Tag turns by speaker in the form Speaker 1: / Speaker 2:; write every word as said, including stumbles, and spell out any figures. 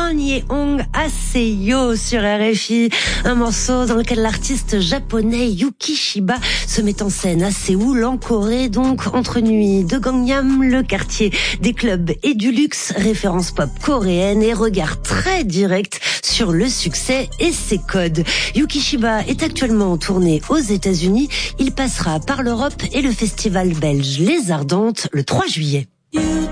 Speaker 1: Annyeong Haseyo sur R F I, un morceau dans lequel l'artiste japonais Yuki Shiba se met en scène à Séoul, en Corée, donc entre nuit de Gangnam, le quartier des clubs et du luxe, référence pop coréenne et regard très direct sur le succès et ses codes. Yuki Shiba est actuellement en tournée aux États-Unis. Il passera par l'Europe et le festival belge Les Ardentes le trois juillet.